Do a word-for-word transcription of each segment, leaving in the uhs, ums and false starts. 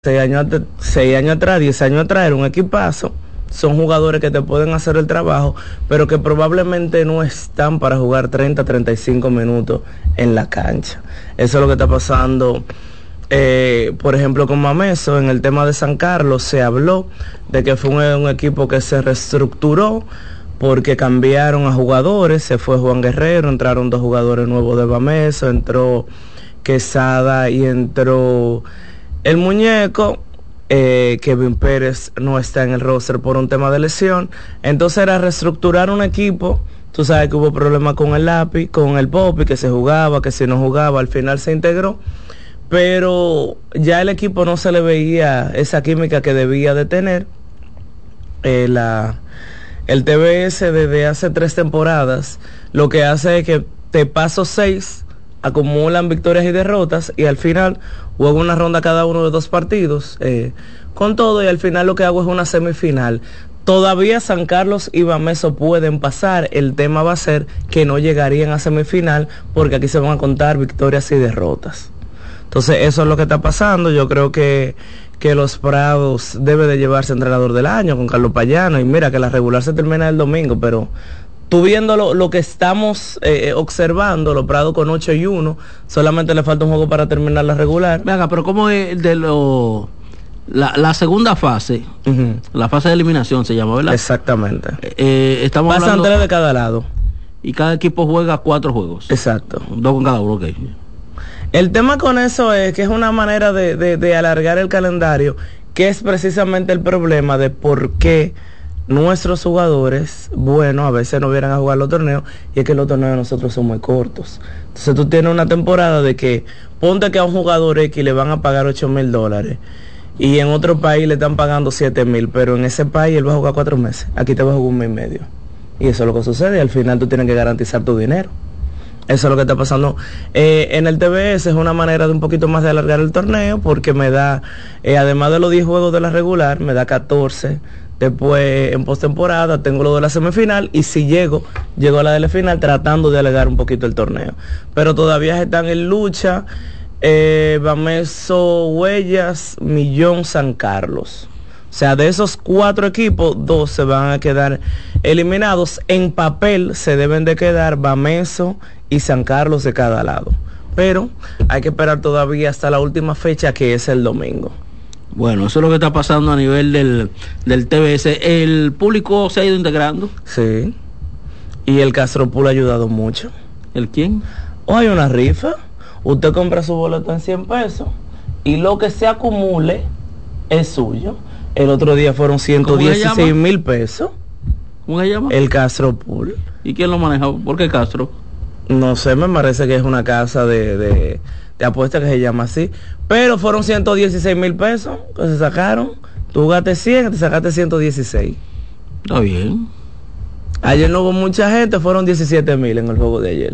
Seis años, seis años atrás, diez años atrás era un equipazo. Son jugadores que te pueden hacer el trabajo, pero que probablemente no están para jugar treinta, treinta y cinco minutos en la cancha. Eso es lo que está pasando, eh, por ejemplo, con Mameso. En el tema de San Carlos se habló de que fue un, un equipo que se reestructuró porque cambiaron a jugadores. Se fue Juan Guerrero, entraron dos jugadores nuevos de Mameso, entró Quesada y entró el muñeco. eh, Kevin Pérez no está en el roster por un tema de lesión. Entonces era reestructurar un equipo. Tú sabes que hubo problemas con el lápiz, con el Popi, que se jugaba, que si no jugaba, al final se integró. Pero ya el equipo no se le veía esa química que debía de tener. Eh, la, el T B S desde hace tres temporadas lo que hace es que te paso seis, acumulan victorias y derrotas y al final juego una ronda cada uno de dos partidos eh, con todo, y al final lo que hago es una semifinal. Todavía San Carlos y Bameso pueden pasar. El tema va a ser que no llegarían a semifinal porque aquí se van a contar victorias y derrotas. Entonces eso es lo que está pasando. Yo creo que que Los Prados debe de llevarse entrenador del año con Carlos Payano, y mira que la regular se termina el domingo, pero tú viendo lo, lo que estamos eh, observando, Los Prados con ocho y uno, solamente le falta un juego para terminar la regular. Venga, pero ¿cómo es de lo la, la segunda fase? Uh-huh. La fase de eliminación se llama, ¿verdad? Exactamente. Eh, estamos Pasan hablando, tres de cada lado. Y cada equipo juega cuatro juegos. Exacto. Dos con cada uno, ok. El tema con eso es que es una manera de, de, de alargar el calendario, que es precisamente el problema de por qué nuestros jugadores, bueno, a veces no vienen a jugar los torneos, y es que los torneos de nosotros son muy cortos. Entonces tú tienes una temporada de que, ponte que a un jugador X le van a pagar ocho mil dólares, y en otro país le están pagando siete mil, pero en ese país él va a jugar cuatro meses, aquí te va a jugar un mes y medio. Y eso es lo que sucede, y al final tú tienes que garantizar tu dinero. Eso es lo que está pasando. Eh, en el T B S es una manera de un poquito más de alargar el torneo, porque me da, eh, además de los diez juegos de la regular, me da catorce. Después, en postemporada, tengo lo de la semifinal, y si llego, llego a la de la final tratando de alargar un poquito el torneo. Pero todavía están en lucha eh, Bameso, Huellas, Millón, San Carlos. O sea, de esos cuatro equipos, dos se van a quedar eliminados. En papel se deben de quedar Bameso y San Carlos de cada lado. Pero hay que esperar todavía hasta la última fecha, que es el domingo. Bueno, eso es lo que está pasando a nivel del, del T B S. ¿El público se ha ido integrando? Sí. Y el Castropool ha ayudado mucho. ¿El quién? O hay una rifa. Usted compra su boleto en cien pesos y lo que se acumule es suyo. El otro día fueron ciento dieciséis mil pesos. ¿Cómo se llama? El Castropool. ¿Y quién lo maneja? ¿Por qué Castro? No sé, me parece que es una casa de, de, de apuestas que se llama así. Pero fueron ciento dieciséis mil pesos que se sacaron. Tú gastes cien, te sacaste ciento dieciséis. Está bien. Ayer no hubo mucha gente, fueron diecisiete mil en el juego de ayer.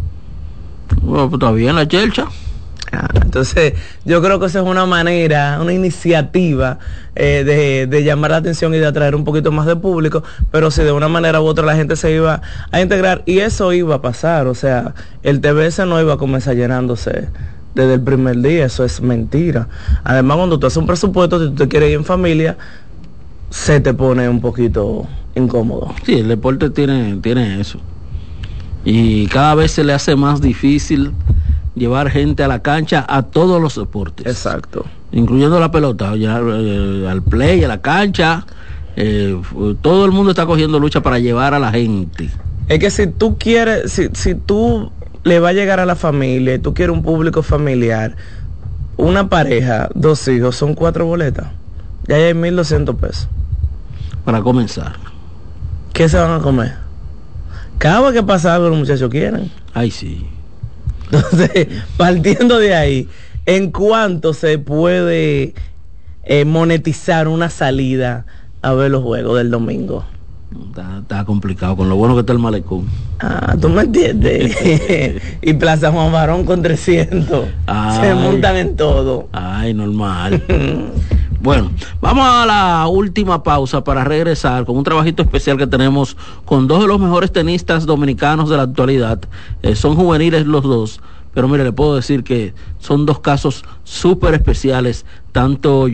Bueno, pues está bien la chelcha. Ah, entonces yo creo que esa es una manera, una iniciativa eh, de, de llamar la atención y de atraer un poquito más de público, pero si de una manera u otra la gente se iba a integrar, y eso iba a pasar. O sea, el T B S no iba a comenzar llenándose desde el primer día, eso es mentira. Además, cuando tú haces un presupuesto, si tú te quieres ir en familia, se te pone un poquito incómodo. Sí, el deporte tiene, tiene eso, y cada vez se le hace más difícil llevar gente a la cancha a todos los deportes. Exacto. Incluyendo la pelota, ya, eh, al play, a la cancha. Eh, todo el mundo está cogiendo lucha para llevar a la gente. Es que si tú quieres, si, si tú le va a llegar a la familia y tú quieres un público familiar, una pareja, dos hijos, son cuatro boletas. Ya hay mil doscientos pesos. Para comenzar. ¿Qué se van a comer? Cada vez que pasa algo, los muchachos quieren. Ay, sí. Entonces, partiendo de ahí, ¿en cuánto se puede eh, monetizar una salida a ver los juegos del domingo? Está, está complicado, con lo bueno que está el malecón. Ah, ¿tú me entiendes? Y Plaza Juan Barón con trescientos. Ay, se montan en todo. Ay, normal. Bueno, vamos a la última pausa para regresar con un trabajito especial que tenemos con dos de los mejores tenistas dominicanos de la actualidad. Eh, son juveniles los dos, pero mire, le puedo decir que son dos casos súper especiales, tanto